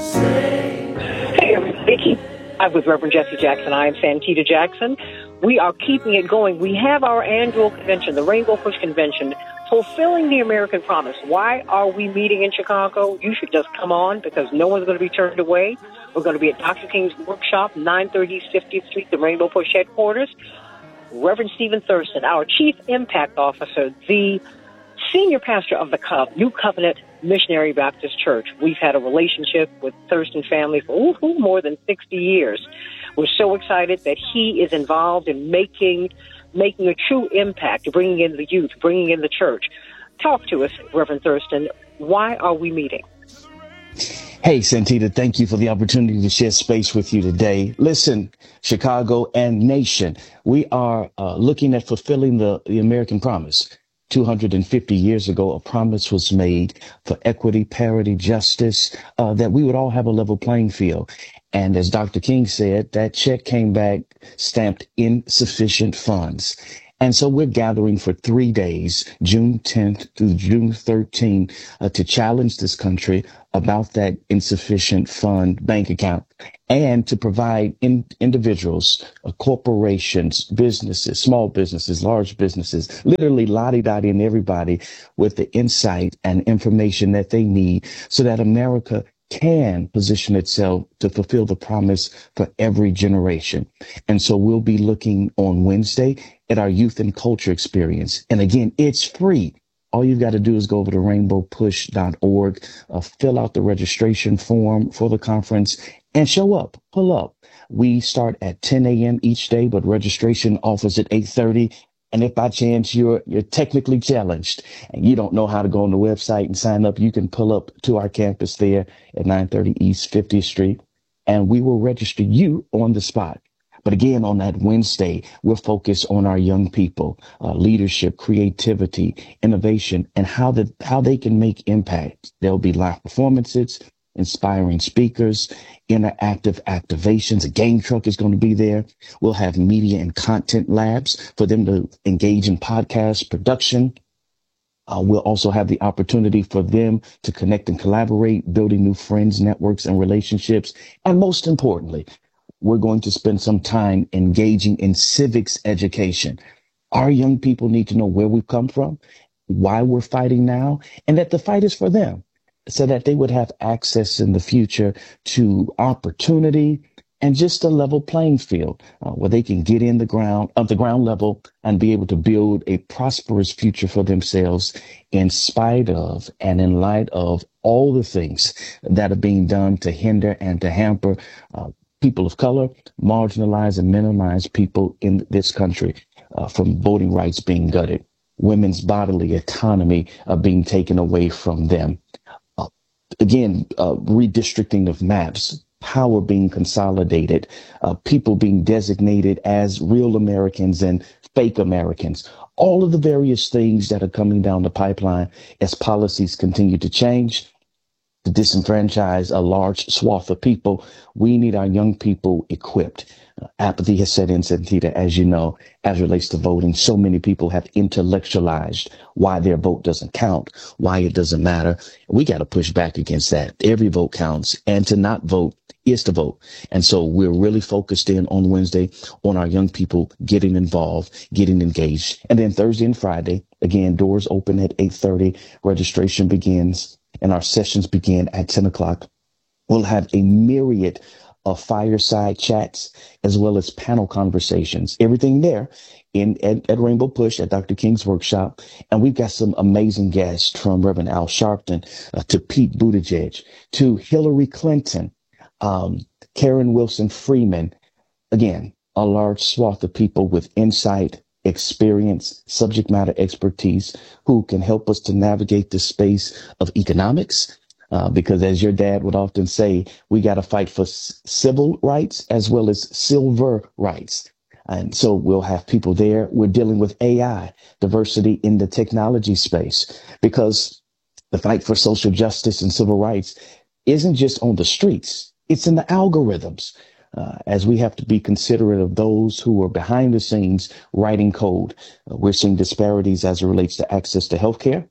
Hey, everybody. I'm with Reverend Jesse Jackson. I am Santita Jackson. We are keeping it going. We have our annual convention, the Rainbow Push Convention, fulfilling the American promise. Why are we meeting in Chicago? You should just come on because no one's going to be turned away. We're going to be at Dr. King's Workshop, 930 East 50th Street, the Rainbow Push headquarters. Reverend Stephen Thurston, our Chief Impact Officer, the Senior Pastor of the New Covenant Missionary Baptist Church. We've had a relationship with Thurston family for more than 60 years. We're so excited that he is involved in making a true impact, bringing in the youth, bringing in the church. Talk to us, Reverend Thurston. Why are we meeting? Hey, Santita, thank you for the opportunity to share space with you today. Listen, Chicago and nation, we are looking at fulfilling the American promise. 250 years ago, a promise was made for equity, parity, justice, that we would all have a level playing field. And as Dr. King said, that check came back stamped insufficient funds. And so we're gathering for 3 days, June 10th through June 13th, to challenge this country about that insufficient fund bank account and to provide individuals, corporations, businesses, small businesses, large businesses, literally lottie-dottie and everybody with the insight and information that they need so that America can position itself to fulfill the promise for every generation. And so we'll be looking on Wednesday at our youth and culture experience. And again, it's free. All you've got to do is go over to rainbowpush.org, fill out the registration form for the conference and show up, pull up. We start at 10 a.m. each day, but registration offers at 8:30. And if by chance you're technically challenged and you don't know how to go on the website and sign up, you can pull up to our campus there at 930 East 50th Street, and we will register you on the spot. But again, on that Wednesday, we're focused on our young people, leadership, creativity, innovation, and how they can make impact. There'll be live performances, inspiring speakers, interactive activations. A game truck is going to be there. We'll have media and content labs for them to engage in podcast production. We'll also have the opportunity for them to connect and collaborate, building new friends, networks, and relationships. And most importantly, we're going to spend some time engaging in civics education. Our young people need to know where we've come from, why we're fighting now, and that the fight is for them, so that they would have access in the future to opportunity and just a level playing field where they can get in the ground level and be able to build a prosperous future for themselves in spite of and in light of all the things that are being done to hinder and to hamper people of color, marginalized and minimized people in this country, from voting rights being gutted, women's bodily autonomy being taken away from them. Again, redistricting of maps, power being consolidated, people being designated as real Americans and fake Americans, all of the various things that are coming down the pipeline as policies continue to change to disenfranchise a large swath of people. We need our young people equipped. Apathy has set in, Santita, as you know, as relates to voting. So many people have intellectualized why their vote doesn't count, why it doesn't matter. We got to push back against that. Every vote counts, and to not vote is to vote. And so we're really focused in on Wednesday on our young people getting involved, getting engaged. And then Thursday and Friday, again, doors open at 8:30. Registration begins and our sessions begin at 10 o'clock. We'll have a myriad of fireside chats as well as panel conversations. Everything there at Rainbow Push at Dr. King's Workshop. And we've got some amazing guests from Reverend Al Sharpton to Pete Buttigieg to Hillary Clinton, Karen Wilson Freeman. Again, a large swath of people with insight, experience, subject matter expertise who can help us to navigate the space of economics. Because as your dad would often say, we got to fight for civil rights as well as silver rights. And so we'll have people there. We're dealing with AI, diversity in the technology space, because the fight for social justice and civil rights isn't just on the streets. It's in the algorithms, as we have to be considerate of those who are behind the scenes writing code. We're seeing disparities as it relates to access to healthcare,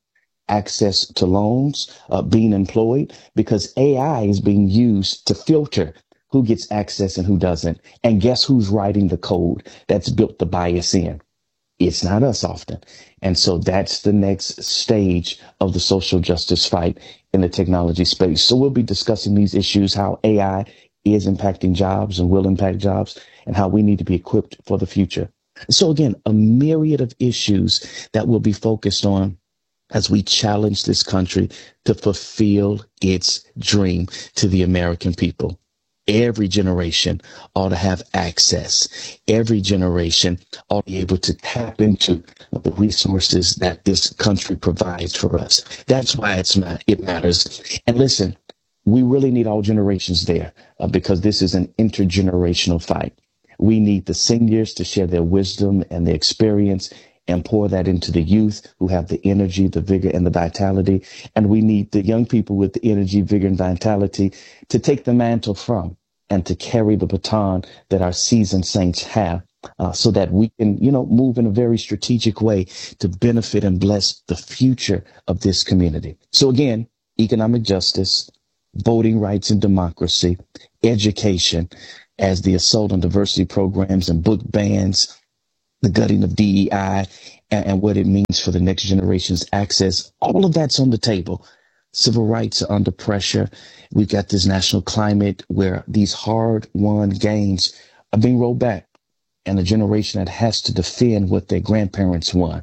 access to loans, being employed, because AI is being used to filter who gets access and who doesn't. And guess who's writing the code that's built to buy us in? It's not us often. And so that's the next stage of the social justice fight in the technology space. So we'll be discussing these issues, how AI is impacting jobs and will impact jobs, and how we need to be equipped for the future. So again, a myriad of issues that will be focused on as we challenge this country to fulfill its dream to the American people. Every generation ought to have access. Every generation ought to be able to tap into the resources that this country provides for us. That's why it matters. And listen, we really need all generations there because this is an intergenerational fight. We need the seniors to share their wisdom and their experience and pour that into the youth who have the energy, the vigor, and the vitality. And we need the young people with the energy, vigor, and vitality to take the mantle from and to carry the baton that our seasoned saints have, so that we can, move in a very strategic way to benefit and bless the future of this community. So again, economic justice, voting rights and democracy, education, as the assault on diversity programs and book bans, the gutting of DEI, and what it means for the next generation's access. All of that's on the table. Civil rights are under pressure. We've got this national climate where these hard-won gains are being rolled back, and a generation that has to defend what their grandparents won.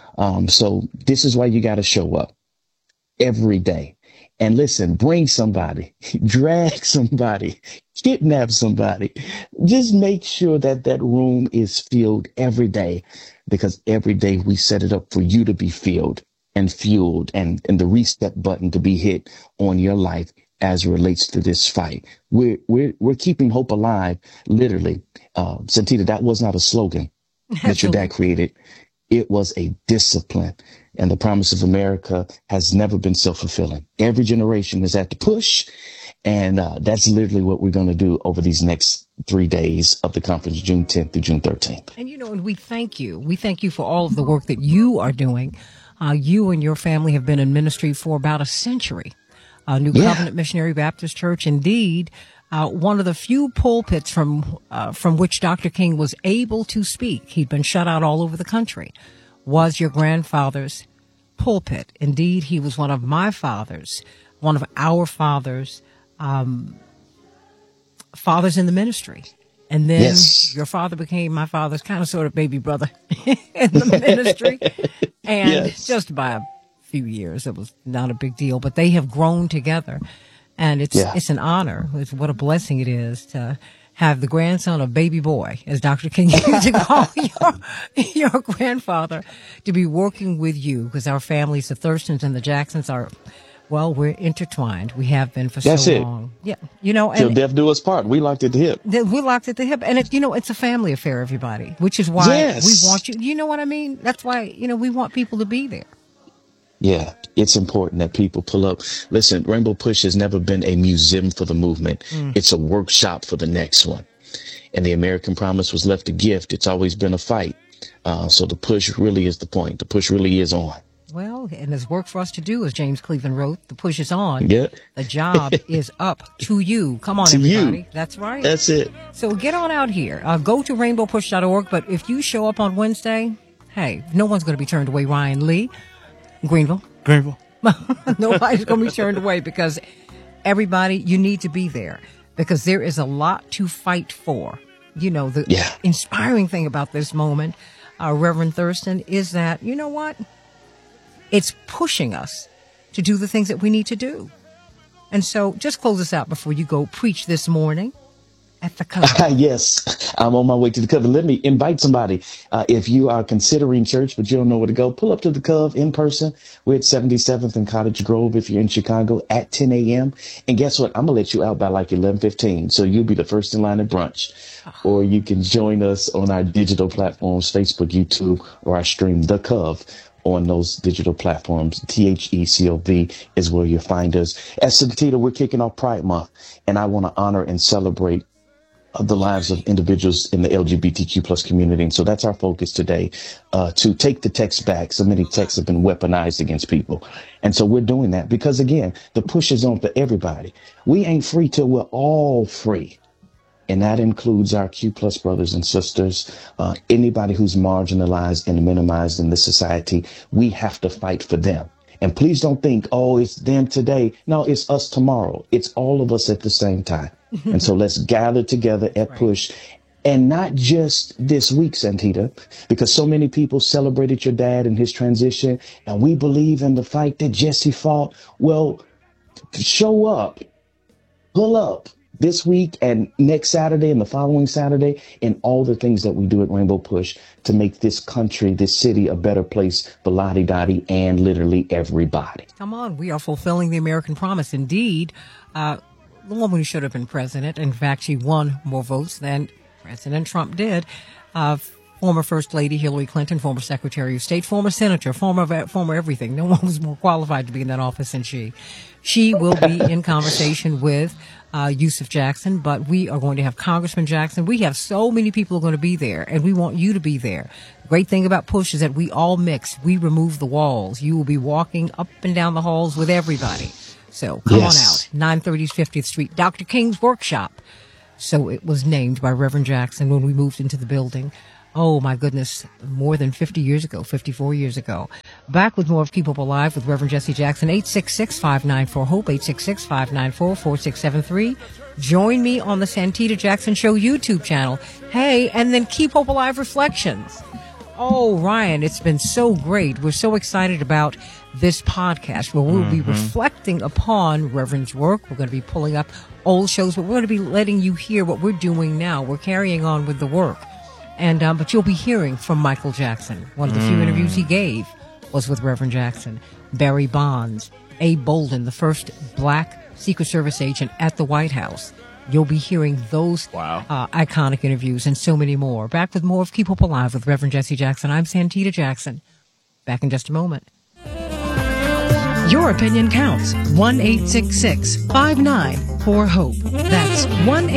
So this is why you got to show up every day. And listen, bring somebody, drag somebody, kidnap somebody. Just make sure that that room is filled every day, because every day we set it up for you to be filled and fueled, and the reset button to be hit on your life as it relates to this fight. We're keeping hope alive, literally. Santita, that was not a slogan that your dad created. It was a discipline. And the promise of America has never been self-fulfilling. Every generation is at the push. And that's literally what we're going to do over these next 3 days of the conference, June 10th through June 13th. And, and we thank you. We thank you for all of the work that you are doing. You and your family have been in ministry for about a century. New Covenant Missionary Baptist Church, indeed, one of the few pulpits from which Dr. King was able to speak. He'd been shut out all over the country. Was your grandfather's pulpit. Indeed, he was one of my fathers, one of our fathers, fathers in the ministry. And then your father became my father's kind of sort of baby brother in the ministry. And just by a few years, it was not a big deal, but they have grown together. And it's an honor. What a blessing it is to have the grandson of baby boy, as Dr. King used to call your grandfather, to be working with you, because our families, the Thurstons and the Jacksons, we're intertwined. We have been for so long. Yeah. Till death do us part. We locked at the hip. We locked at the hip. And it's a family affair, everybody, which is why we want you. You know what I mean? That's why, we want people to be there. Yeah, it's important that people pull up. Listen, Rainbow Push has never been a museum for the movement. It's a workshop for the next one. And the American Promise was left a gift. It's always been a fight. So the push really is the point. The push really is on. Well, and there's work for us to do, as James Cleveland wrote. The push is on. Yeah. The job is up to you. Come on, everybody. You. That's right. That's it. So get on out here. Go to rainbowpush.org. But if you show up on Wednesday, hey, no one's going to be turned away. Ryan Lee, Greenville. Nobody's going to be turned away, because everybody, you need to be there, because there is a lot to fight for. The inspiring thing about this moment, Reverend Thurston, is that, you know what? It's pushing us to do the things that we need to do. And so just close us out before you go preach this morning at the Cove. Yes, I'm on my way to the Cove. Let me invite somebody. If you are considering church, but you don't know where to go, pull up to the Cove in person. We're at 77th and Cottage Grove if you're in Chicago at 10 a.m. And guess what? I'm going to let you out by like 11:15. So you'll be the first in line at brunch. Or you can join us on our digital platforms, Facebook, YouTube, or our stream, The Cove, on those digital platforms. THECOV is where you'll find us. As Santita, we're kicking off Pride Month, and I want to honor and celebrate the lives of individuals in the LGBTQ plus community. And so that's our focus today, to take the text back. So many texts have been weaponized against people. And so we're doing that because, again, the push is on for everybody. We ain't free till we're all free. And that includes our Q plus brothers and sisters, anybody who's marginalized and minimized in this society. We have to fight for them. And please don't think, oh, it's them today. No, it's us tomorrow. It's all of us at the same time. And so let's gather together at Push. And not just this week, Santita, because so many people celebrated your dad and his transition. And we believe in the fight that Jesse fought. Well, show up, pull up this week and next Saturday and the following Saturday, and all the things that we do at Rainbow Push to make this country, this city, a better place for Lottie Dottie and literally everybody. Come on, we are fulfilling the American promise. Indeed, the woman who should have been president, in fact, she won more votes than President Trump did. Former First Lady Hillary Clinton, former Secretary of State, former Senator, former everything. No one was more qualified to be in that office than she. She will be in conversation with Yusuf Jackson, but we are going to have Congressman Jackson. We have so many people who are going to be there, and we want you to be there. The great thing about Push is that we all mix. We remove the walls. You will be walking up and down the halls with everybody. So come on out. 930 50th Street, Dr. King's Workshop. So it was named by Reverend Jackson when we moved into the building. Oh, my goodness, more than 50 years ago, 54 years ago. Back with more of Keep Hope Alive with Reverend Jesse Jackson, 866-594-HOPE, 866-594-4673. Join me on the Santita Jackson Show YouTube channel. Hey, and then Keep Hope Alive Reflections. Oh, Ryan, it's been so great. We're so excited about this podcast where we'll be reflecting upon Reverend's work. We're going to be pulling up old shows, but we're going to be letting you hear what we're doing now. We're carrying on with the work. And but you'll be hearing from Michael Jackson. One of the few interviews he gave was with Reverend Jackson. Barry Bonds, Abe Bolden, the first black Secret Service agent at the White House. You'll be hearing those iconic interviews and so many more. Back with more of Keep Hope Alive with Reverend Jesse Jackson. I'm Santita Jackson. Back in just a moment. Your opinion counts. 1-866-594-HOPE. That's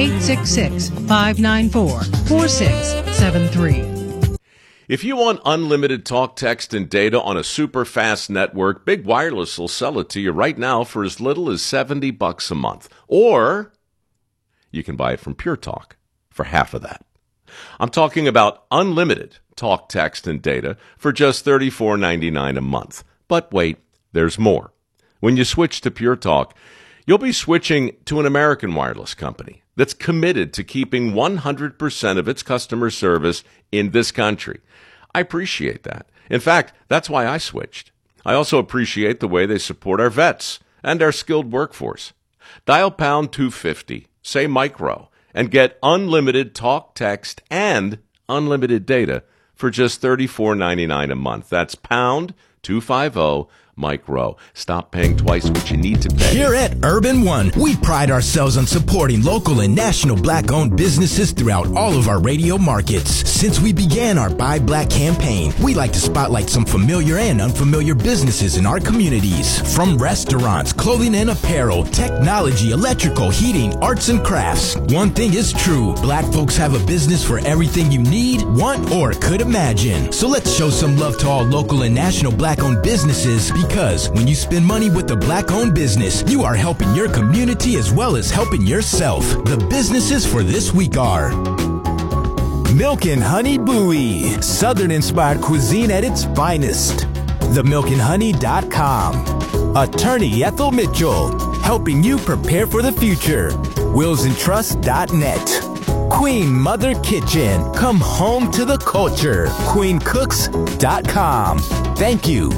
1-866-594-4673. If you want unlimited talk, text, and data on a super fast network, Big Wireless will sell it to you right now for as little as $70 a month. Or you can buy it from Pure Talk for half of that. I'm talking about unlimited talk, text, and data for just $34.99 a month. But wait, there's more. When you switch to Pure Talk, you'll be switching to an American wireless company that's committed to keeping 100% of its customer service in this country. I appreciate that. In fact, that's why I switched. I also appreciate the way they support our vets and our skilled workforce. Dial pound 250, say micro, and get unlimited talk, text, and unlimited data for just $34.99 a month. That's pound 250 micro. Stop paying twice what you need to pay. Here at Urban One, we pride ourselves on supporting local and national black-owned businesses throughout all of our radio markets. Since we began our Buy Black campaign, we like to spotlight some familiar and unfamiliar businesses in our communities. From restaurants, clothing and apparel, technology, electrical, heating, arts and crafts. One thing is true, black folks have a business for everything you need, want, or could imagine. So let's show some love to all local and national black-owned businesses, because when you spend money with a black-owned business, you are helping your community as well as helping yourself. The businesses for this week are Milk and Honey Bowie, Southern-inspired cuisine at its finest. TheMilkandHoney.com. Attorney Ethel Mitchell, helping you prepare for the future. WillsandTrust.net. Queen Mother Kitchen, come home to the culture. QueenCooks.com. Thank you.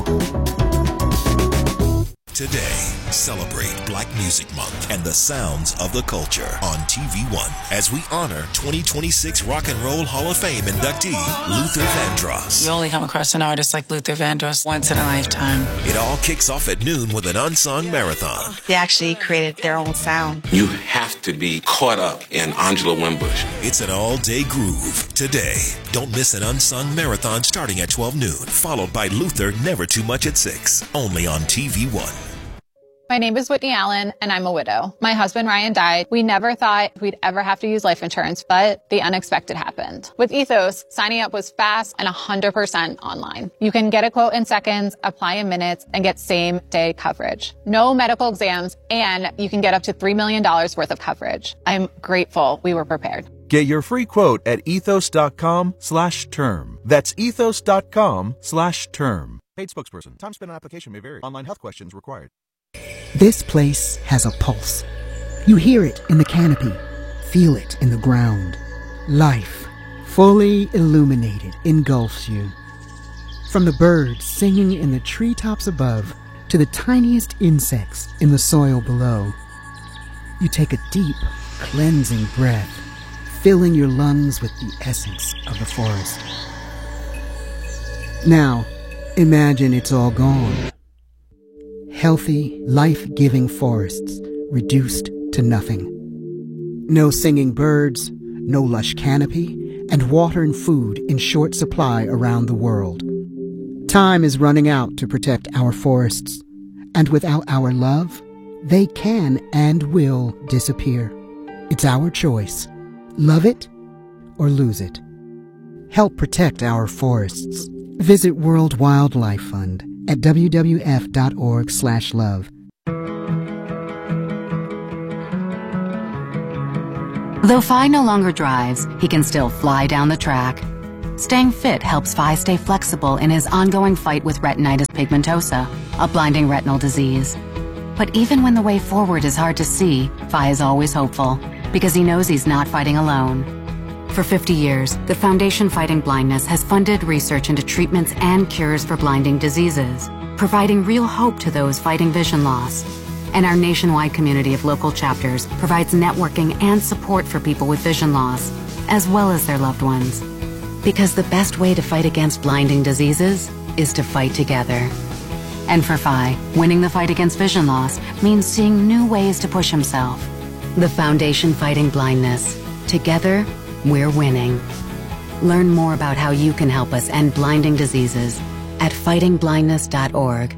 Today, celebrate Black Music Month and the sounds of the culture on TV1 as we honor 2026 Rock and Roll Hall of Fame inductee Luther Vandross. You only come across an artist like Luther Vandross once in a lifetime. It all kicks off at noon with an unsung marathon. They actually created their own sound. You have to be caught up in Angela Winbush. It's an all-day groove. Today, don't miss an unsung marathon starting at 12 noon, followed by Luther Never Too Much at 6, only on TV1. My name is Whitney Allen, and I'm a widow. My husband, Ryan, died. We never thought we'd ever have to use life insurance, but the unexpected happened. With Ethos, signing up was fast and 100% online. You can get a quote in seconds, apply in minutes, and get same-day coverage. No medical exams, and you can get up to $3 million worth of coverage. I'm grateful we were prepared. Get your free quote at ethos.com/term. That's ethos.com/term. Paid spokesperson. Time spent on application may vary. Online health questions required. This place has a pulse. You hear it in the canopy, feel it in the ground. Life, fully illuminated, engulfs you. From the birds singing in the treetops above to the tiniest insects in the soil below. You take a deep, cleansing breath, filling your lungs with the essence of the forest. Now, imagine it's all gone. Healthy, life-giving forests reduced to nothing. No singing birds, no lush canopy, and water and food in short supply around the world. Time is running out to protect our forests, and without our love, they can and will disappear. It's our choice. Love it or lose it. Help protect our forests. Visit World Wildlife Fund at wwf.org/love. Though Phi no longer drives, he can still fly down the track. Staying fit helps Phi stay flexible in his ongoing fight with retinitis pigmentosa, a blinding retinal disease. But even when the way forward is hard to see, Phi is always hopeful, because he knows he's not fighting alone. For 50 years, the Foundation Fighting Blindness has funded research into treatments and cures for blinding diseases, providing real hope to those fighting vision loss. And our nationwide community of local chapters provides networking and support for people with vision loss, as well as their loved ones. Because the best way to fight against blinding diseases is to fight together. And for Phi, winning the fight against vision loss means seeing new ways to push himself. The Foundation Fighting Blindness. Together, we're winning. Learn more about how you can help us end blinding diseases at fightingblindness.org.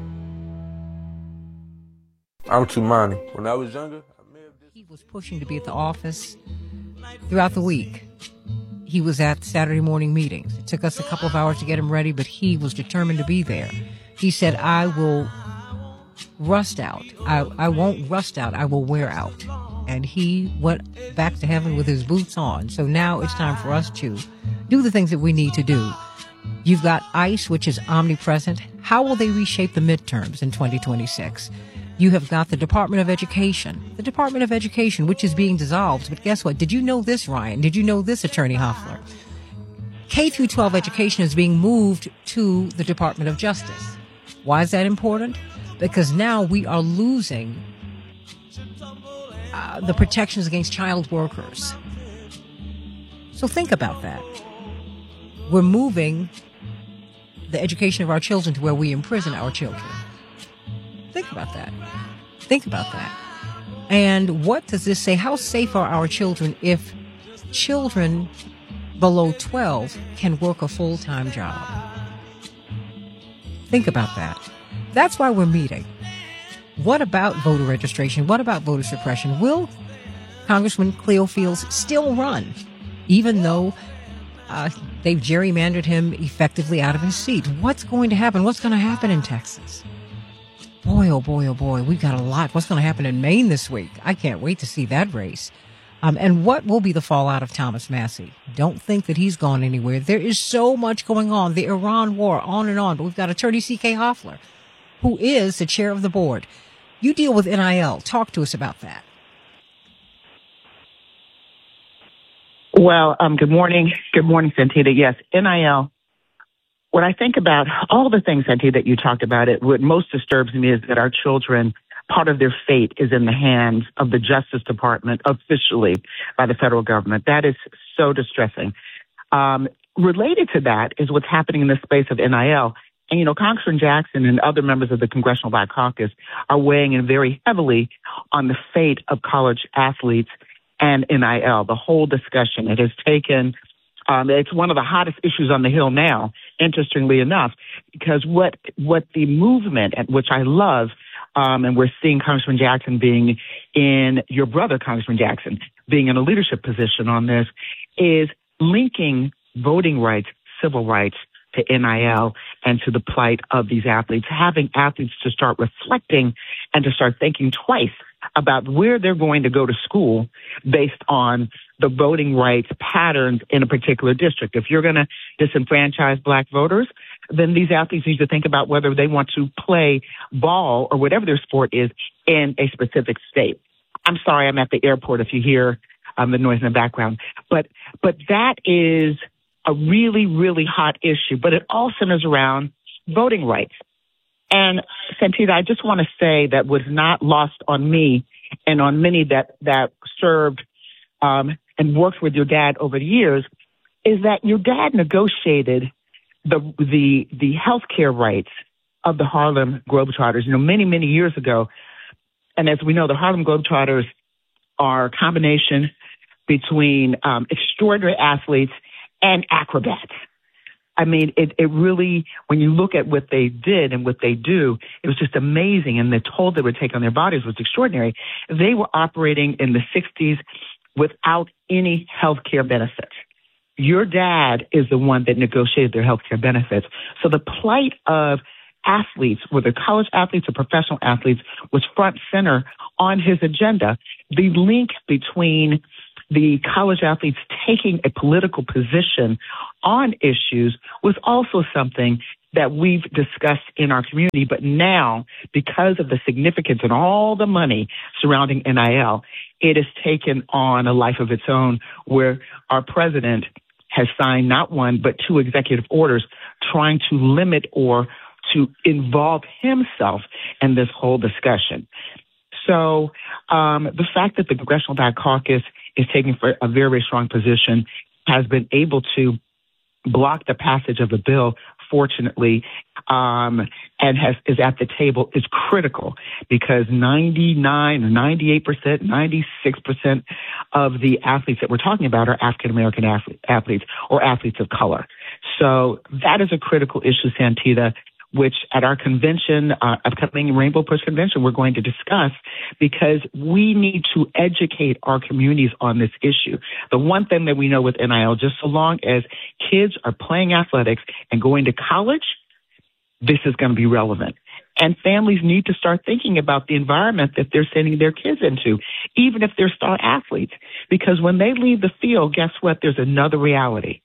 I'm Tumani. When I was younger, he was pushing to be at the office throughout the week. He was at Saturday morning meetings. It took us a couple of hours to get him ready, but he was determined to be there. He said, I will rust out. I won't rust out. I will wear out. And he went back to heaven with his boots on. So now it's time for us to do the things that we need to do. You've got ICE, which is omnipresent. How will they reshape the midterms in 2026? You have got the Department of Education. The Department of Education, which is being dissolved. But guess what? Did you know this, Ryan? Did you know this, Attorney Hoffler? K-12 education is being moved to the Department of Justice. Why is that important? Because now we are losing the protections against child workers. So think about that. We're moving the education of our children to where we imprison our children. Think about that. Think about that. And what does this say? How safe are our children if children below 12 can work a full-time job? Think about that. That's why we're meeting. What about voter registration? What about voter suppression? Will Congressman Cleo Fields still run, even though they've gerrymandered him effectively out of his seat? What's going to happen? What's going to happen in Texas? Boy, oh boy, oh boy, we've got a lot. What's going to happen in Maine this week? I can't wait to see that race. And what will be the fallout of Thomas Massie? Don't think that he's gone anywhere. There is so much going on. The Iran war, on and on. But we've got Attorney C.K. Hoffler, who is the chair of the board. You deal with NIL. Talk to us about that. Well, good morning. Good morning, Santita. Yes, NIL. When I think about all the things, Santita, that you talked about, what most disturbs me is that our children, part of their fate is in the hands of the Justice Department officially by the federal government. That is so distressing. Related to that is what's happening in the space of NIL. And, you know, Congressman Jackson and other members of the Congressional Black Caucus are weighing in very heavily on the fate of college athletes and NIL, the whole discussion. It has taken, it's one of the hottest issues on the Hill now, interestingly enough, because what the movement, which I love, and we're seeing Congressman Jackson being in, your brother, Congressman Jackson, being in a leadership position on this, is linking voting rights, civil rights, to NIL and to the plight of these athletes, having athletes to start reflecting and to start thinking twice about where they're going to go to school based on the voting rights patterns in a particular district. If you're going to disenfranchise black voters, then these athletes need to think about whether they want to play ball or whatever their sport is in a specific state. I'm sorry, I'm at the airport if you hear the noise in the background. But that is a really, really hot issue, but it all centers around voting rights. And Santita, I just want to say that was not lost on me and on many that served and worked with your dad over the years, is that your dad negotiated the healthcare rights of the Harlem Globetrotters, many, many years ago. And as we know, the Harlem Globetrotters are a combination between extraordinary athletes and acrobats. I mean, it really, when you look at what they did and what they do, it was just amazing. And the toll they would take on their bodies was extraordinary. They were operating in the 60s without any health care benefits. Your dad is the one that negotiated their health care benefits. So the plight of athletes, whether college athletes or professional athletes, was front center on his agenda. The link between the college athletes taking a political position on issues was also something that we've discussed in our community. But now, because of the significance and all the money surrounding NIL, it has taken on a life of its own, where our president has signed not one, but 2 executive orders trying to limit or to involve himself in this whole discussion. So the fact that the Congressional Black Caucus is taking a very, very strong position, has been able to block the passage of the bill, fortunately, and is at the table, is critical, because 99 or 98%, 96% of the athletes that we're talking about are African-American athletes or athletes of color. So that is a critical issue, Santita, which at our convention, upcoming Rainbow Push Convention, we're going to discuss, because we need to educate our communities on this issue. The one thing that we know with NIL, just so long as kids are playing athletics and going to college, this is going to be relevant. And families need to start thinking about the environment that they're sending their kids into, even if they're star athletes. Because when they leave the field, guess what? There's another reality.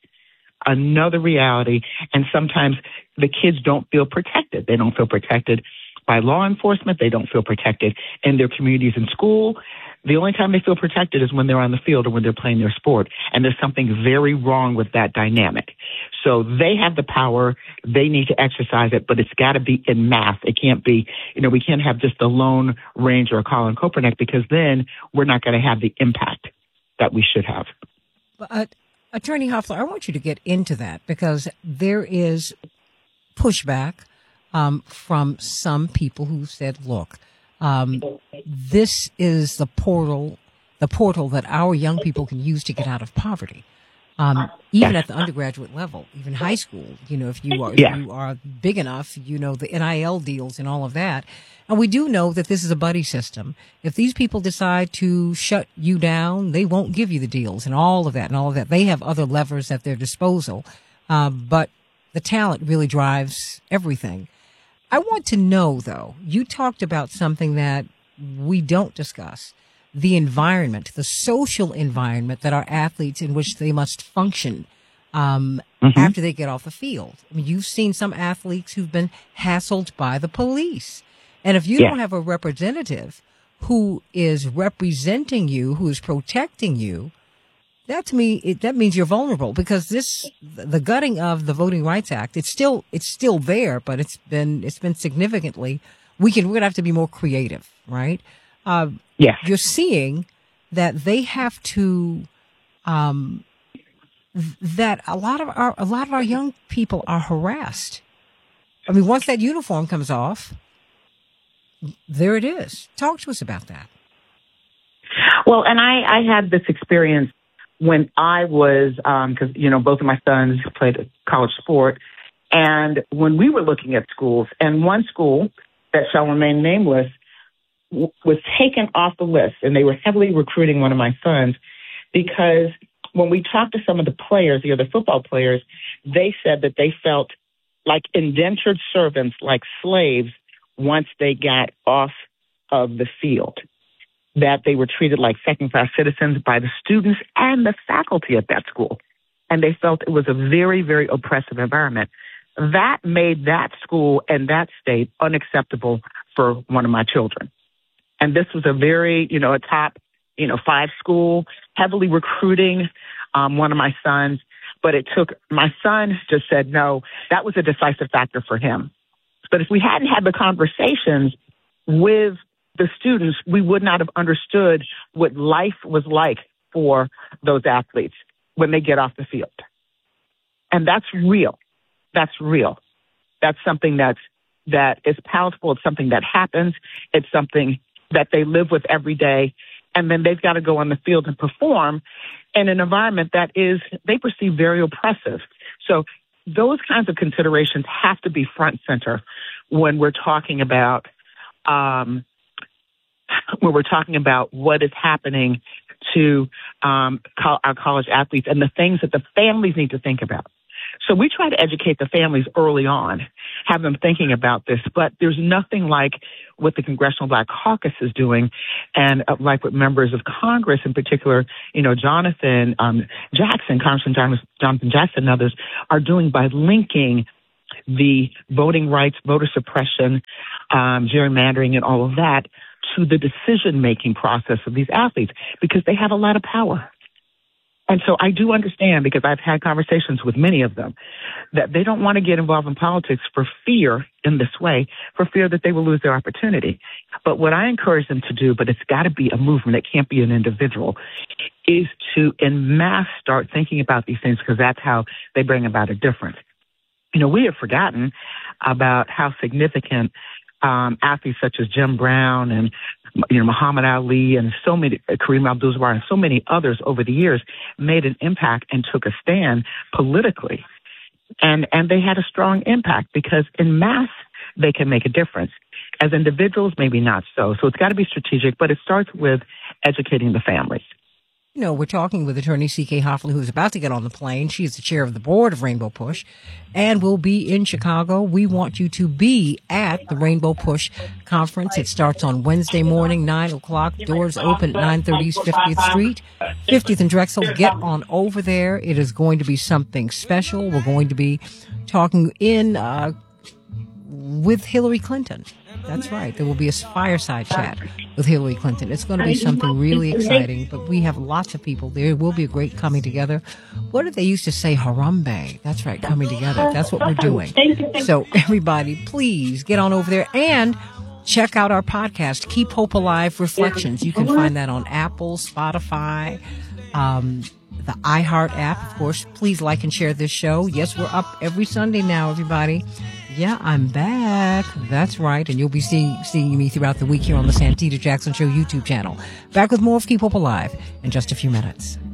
And sometimes the kids don't feel protected. They don't feel protected by law enforcement. They don't feel protected in their communities and school. The only time they feel protected is when they're on the field or when they're playing their sport. And there's something very wrong with that dynamic. So they have the power. They need to exercise it, but it's got to be in mass. It can't be, we can't have just a Lone Ranger or Colin Kaepernick, because then we're not going to have the impact that we should have. Attorney Hoffler, I want you to get into that, because there is pushback from some people who said, look, this is the portal that our young people can use to get out of poverty. Even at the undergraduate level, even high school, if you are big enough, the NIL deals and all of that. And we do know that this is a buddy system. If these people decide to shut you down, they won't give you the deals and all of that. They have other levers at their disposal. But the talent really drives everything. I want to know, though, you talked about something that we don't discuss. The environment, the social environment that our athletes, in which they must function after they get off the field. I mean, you've seen some athletes who've been hassled by the police. And if you don't have a representative who is representing you, who is protecting you, that to me, that means you're vulnerable, because the gutting of the Voting Rights Act, it's still there, but it's been significantly, we're going to have to be more creative, right? You're seeing that they have to, that a lot of our young people are harassed. I mean, once that uniform comes off, there it is. Talk to us about that. Well, and I had this experience when I was, because, both of my sons played a college sport. And when we were looking at schools, and one school that shall remain nameless was taken off the list, and they were heavily recruiting one of my sons because when we talked to some of the players, the other football players, they said that they felt like indentured servants, like slaves, once they got off of the field, that they were treated like second-class citizens by the students and the faculty at that school. And they felt it was a very, very oppressive environment. That made that school and that state unacceptable for one of my children. And this was a very, a top, 5 school, heavily recruiting one of my sons. But it took, my son just said no. That was a decisive factor for him. But if we hadn't had the conversations with the students, we would not have understood what life was like for those athletes when they get off the field. And that's real. That's real. That's something that is palatable. It's something that happens. It's something that they live with every day. And then they've got to go on the field and perform in an environment that is, they perceive very oppressive. So those kinds of considerations have to be front and center when we're talking about what is happening to our college athletes and the things that the families need to think about. So we try to educate the families early on, have them thinking about this, but there's nothing like what the Congressional Black Caucus is doing and like what members of Congress in particular, Jonathan Jackson, Congressman Jonathan Jackson and others are doing by linking the voting rights, voter suppression, gerrymandering and all of that to the decision-making process of these athletes because they have a lot of power. And so I do understand, because I've had conversations with many of them, that they don't want to get involved in politics for fear in this way, for fear that they will lose their opportunity. But what I encourage them to do, but it's got to be a movement, it can't be an individual, is to en masse start thinking about these things because that's how they bring about a difference. We have forgotten about how significant athletes such as Jim Brown and Muhammad Ali and so many, Kareem Abdul-Jabbar and so many others over the years made an impact and took a stand politically. And they had a strong impact because en masse, they can make a difference. As individuals, maybe not so. So it's got to be strategic, but it starts with educating the families. We're talking with attorney C.K. Hoffley, who's about to get on the plane. She's the chair of the board of Rainbow Push and will be in Chicago. We want you to be at the Rainbow Push conference. It starts on Wednesday morning, 9 o'clock. Doors open at 930 East 50th Street, 50th and Drexel. Get on over there. It is going to be something special. We're going to be talking with Hillary Clinton. That's right. There will be a fireside chat with Hillary Clinton. It's going to be something really exciting, but we have lots of people there. It will be a great coming together. What did they used to say? Harambe. That's right. Coming together. That's what we're doing. So everybody, please get on over there and check out our podcast, Keep Hope Alive Reflections. You can find that on Apple, Spotify, the iHeart app, of course. Please like and share this show. Yes, we're up every Sunday now, everybody. Yeah, I'm back. That's right. And you'll be seeing me throughout the week here on the Santita Jackson Show YouTube channel. Back with more of Keep Hope Alive in just a few minutes.